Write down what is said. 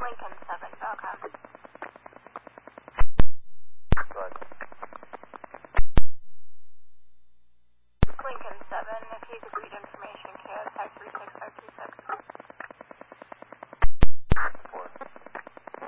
Lincoln7.com. Good. Lincoln7, if you could read information, KS 536526.